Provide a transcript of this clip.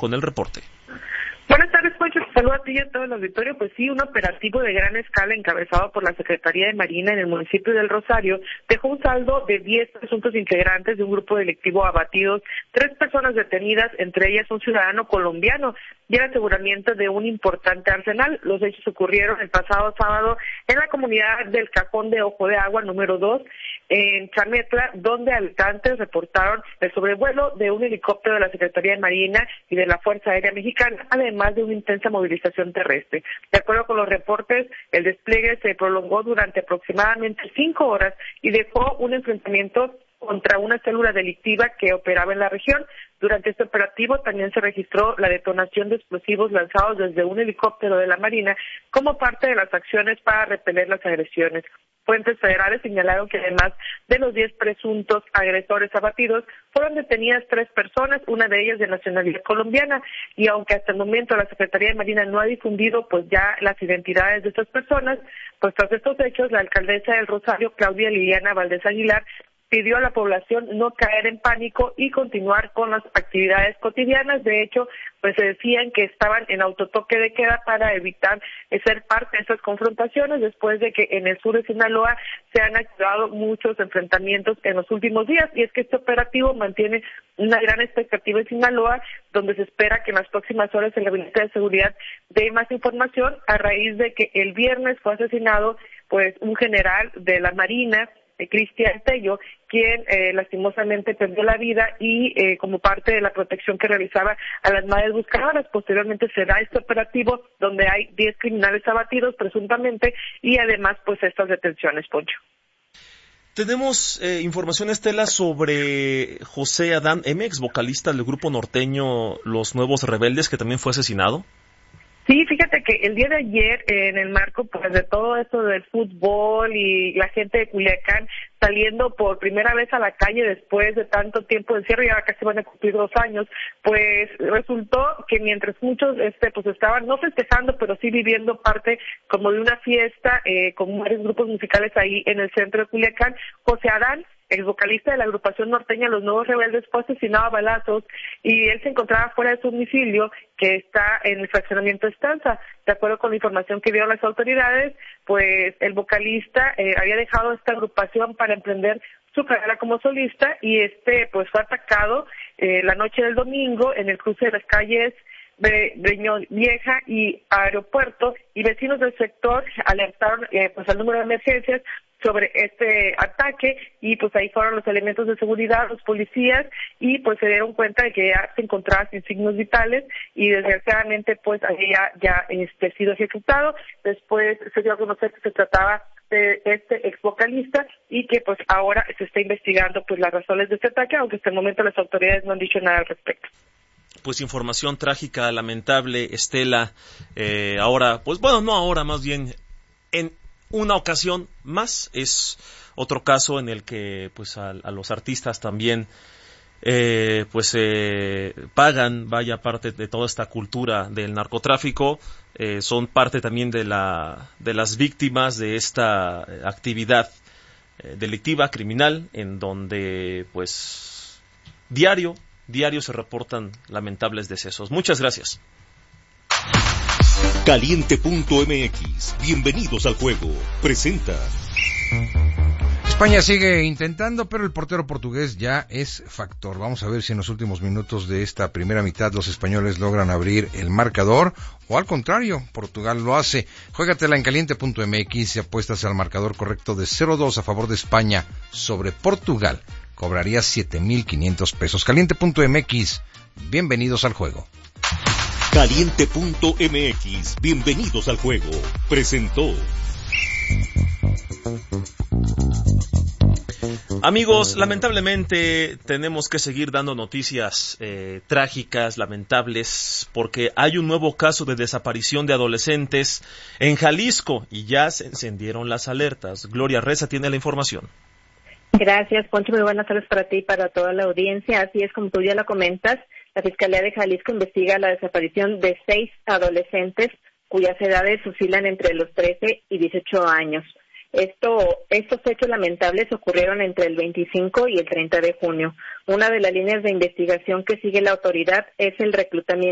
con el reporte. Buenas tardes, Poncho. Saludos a ti y a todo el auditorio. Pues sí, un operativo de gran escala encabezado por la Secretaría de Marina en el municipio del Rosario dejó un saldo de 10 presuntos integrantes de un grupo delictivo abatidos, 3 personas detenidas, entre ellas un ciudadano colombiano, y el aseguramiento de un importante arsenal. Los hechos ocurrieron el pasado sábado en la comunidad del Cajón de Ojo de Agua número 2, en Chametla, donde habitantes reportaron el sobrevuelo de un helicóptero de la Secretaría de Marina y de la Fuerza Aérea Mexicana, además de una intensa movilización terrestre. De acuerdo con los reportes, el despliegue se prolongó durante aproximadamente 5 horas y dejó un enfrentamiento contra una célula delictiva que operaba en la región. Durante este operativo también se registró la detonación de explosivos lanzados desde un helicóptero de la Marina como parte de las acciones para repeler las agresiones. Fuentes federales señalaron que además de los 10 presuntos agresores abatidos, fueron detenidas 3 personas, una de ellas de nacionalidad colombiana, y aunque hasta el momento la Secretaría de Marina no ha difundido pues ya las identidades de estas personas, pues tras estos hechos, la alcaldesa del Rosario, Claudia Liliana Valdés Aguilar, pidió a la población no caer en pánico y continuar con las actividades cotidianas. De hecho, pues se decían que estaban en autotoque de queda para evitar ser parte de esas confrontaciones después de que en el sur de Sinaloa se han activado muchos enfrentamientos en los últimos días, y es que este operativo mantiene una gran expectativa en Sinaloa, donde se espera que en las próximas horas el Gabinete de Seguridad dé más información a raíz de que el viernes fue asesinado pues un general de la Marina, Cristian Tello, quien lastimosamente perdió la vida y como parte de la protección que realizaba a las madres buscadoras. Posteriormente se da este operativo donde hay 10 criminales abatidos presuntamente y además pues estas detenciones, Poncho. Tenemos información, Estela, sobre José Adán M., ex vocalista del grupo norteño Los Nuevos Rebeldes, que también fue asesinado. Sí, fíjate que el día de ayer, en el marco pues de todo esto del fútbol y la gente de Culiacán saliendo por primera vez a la calle después de tanto tiempo de encierro, ya casi van a cumplir 2 años, pues resultó que mientras muchos pues estaban no festejando, pero sí viviendo parte como de una fiesta con varios grupos musicales ahí en el centro de Culiacán, José Adán, el vocalista de la agrupación norteña Los Nuevos Rebeldes, fue asesinado a balazos y él se encontraba fuera de su domicilio, que está en el fraccionamiento Estanza. De acuerdo con la información que dieron las autoridades, pues el vocalista había dejado esta agrupación para emprender su carrera como solista y pues fue atacado la noche del domingo en el cruce de las calles Breñón Vieja y Aeropuerto, y vecinos del sector alertaron pues al número de emergencias sobre este ataque y pues ahí fueron los elementos de seguridad, los policías, y pues se dieron cuenta de que ya se encontraba sin signos vitales y desgraciadamente pues había ya sido ejecutado. Después se dio a conocer que se trataba de este ex vocalista y que pues ahora se está investigando pues las razones de este ataque, aunque hasta el momento las autoridades no han dicho nada al respecto. Pues información trágica, lamentable, Estela. Ahora, pues bueno, no ahora, más bien en una ocasión más, es otro caso en el que pues a los artistas también pagan, vaya, parte de toda esta cultura del narcotráfico, son parte también de las víctimas de esta actividad delictiva, criminal, en donde pues diario se reportan lamentables decesos. Muchas gracias. Caliente.mx, bienvenidos al juego, presenta. España sigue intentando, pero el portero portugués ya es factor. Vamos a ver si en los últimos minutos de esta primera mitad los españoles logran abrir el marcador, o al contrario, Portugal lo hace. Juégatela en Caliente.mx y apuestas al marcador correcto de 0-2 a favor de España sobre Portugal. Cobrarías 7,500 pesos. Caliente.mx, bienvenidos al juego. Caliente.mx, bienvenidos al juego, presentó. Amigos, lamentablemente tenemos que seguir dando noticias trágicas, lamentables, porque hay un nuevo caso de desaparición de adolescentes en Jalisco y ya se encendieron las alertas. Gloria Reza tiene la información. Gracias, Poncho. Muy buenas tardes para ti y para toda la audiencia. Así es, como tú ya lo comentas, la Fiscalía de Jalisco investiga la desaparición de 6 adolescentes cuyas edades oscilan entre los 13 y 18 años. Estos hechos lamentables ocurrieron entre el 25 y el 30 de junio. Una de las líneas de investigación que sigue la autoridad es el reclutamiento